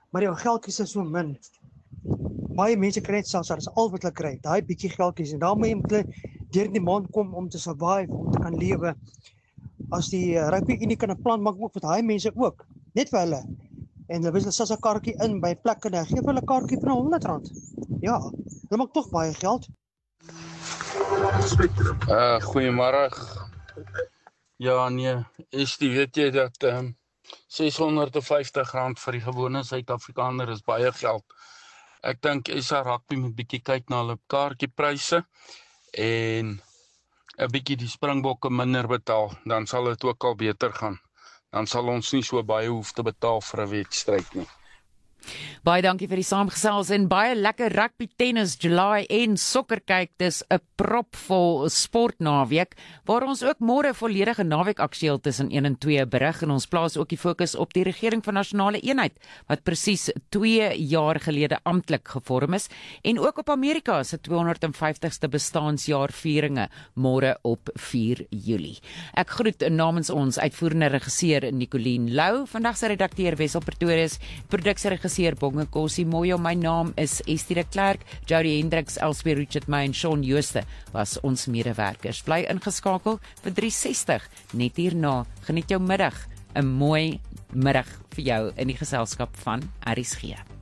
maar jou geldjies is so min. Baie mense kry net selfs, dat is al wat hulle kry, daai bietjie geldjies, en daarmee moet hulle deur die maand kom om te survive, om te kan lewe. As die rugby unie kan 'n plan maak ook vir daai mense ook, net vir hulle. En hulle sit 'n kaartjie in by plekke en gee vir hulle 'n kaartjie vir R100. Ja, hulle maak tog baie geld. Goeiemôre. Ja nee, weet jy dat R650 vir die gewone Suid-Afrikaner is baie geld. Ek dink SA Rugby moet bietjie kyk na hulle kaartjiepryse en 'n bietjie die Springbokke minder betaal, dan sal dit ook al beter gaan. Dan sal ons nie so baie hoef te betaal vir 'n wedstryd nie. Baie dankie vir die saamgesels en baie lekker rugby, tennis, July en sokker kyk. Dis 'n propvol sportnaweek waar ons ook môre volledige naweek aktueel tussen 1 en 2 berig en ons plaas ook die fokus op die regering van nasionale eenheid wat presies 2 jaar gelede amptelik gevorm is en ook op Amerika se 250ste bestaanjaar vieringe môre op 4 Julie. Ek groet namens ons uitvoerende regisseur Nicoline Lou, vandag se redakteur Wessel Pretorius, produksieregisseur Bonge Kossie Moyo, my naam is Estie de Klerk, Jody Hendricks, Elspie Richard May en Shaun Jooste was ons medewerkers. Bly ingeskakel vir 360 net hierna. Geniet jou middag, 'n mooi middag vir jou in die geselskap van RSG.